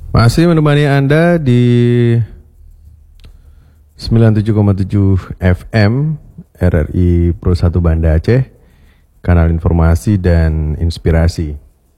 Masih menemani Anda di 97,7 FM RRI Pro 1 Banda Aceh, kanal informasi dan inspirasi.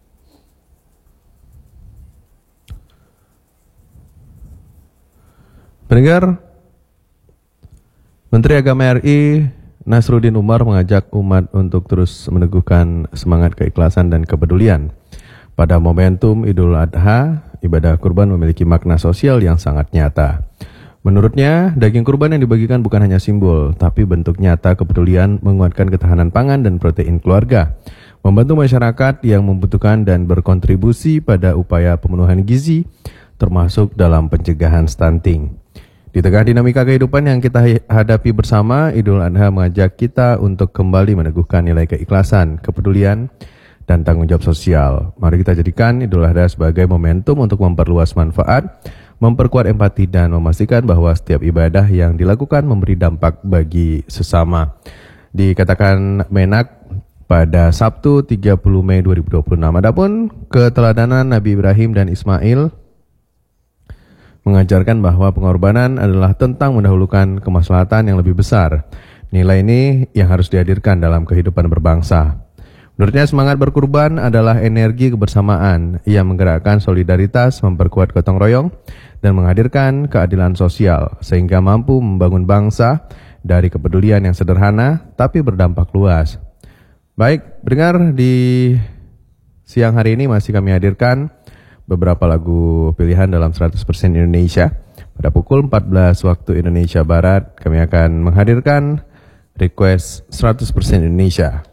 Pendengar, Menteri Agama RI Nasruddin Umar mengajak umat untuk terus meneguhkan semangat keikhlasan dan kepedulian. Pada momentum Idul Adha, ibadah kurban memiliki makna sosial yang sangat nyata. Menurutnya, daging kurban yang dibagikan bukan hanya simbol, tapi bentuk nyata kepedulian menguatkan ketahanan pangan dan protein keluarga, membantu masyarakat yang membutuhkan dan berkontribusi pada upaya pemenuhan gizi, termasuk dalam pencegahan stunting. Di tengah dinamika kehidupan yang kita hadapi bersama, Idul Adha mengajak kita untuk kembali meneguhkan nilai keikhlasan, kepedulian, dan tanggung jawab sosial. Mari kita jadikan Idul Adha sebagai momentum untuk memperluas manfaat, memperkuat empati, dan memastikan bahwa setiap ibadah yang dilakukan memberi dampak bagi sesama. Dikatakan Menak pada Sabtu 30 Mei 2026. Adapun keteladanan Nabi Ibrahim dan Ismail mengajarkan bahwa pengorbanan adalah tentang mendahulukan kemaslahatan yang lebih besar. Nilai ini yang harus dihadirkan dalam kehidupan berbangsa. Menurutnya, semangat berkurban adalah energi kebersamaan yang menggerakkan solidaritas, memperkuat gotong royong, dan menghadirkan keadilan sosial, sehingga mampu membangun bangsa dari kepedulian yang sederhana, tapi berdampak luas. Baik, dengar di siang hari ini masih kami hadirkan beberapa lagu pilihan dalam 100% Indonesia. Pada pukul 14 waktu Indonesia Barat, kami akan menghadirkan request 100% Indonesia.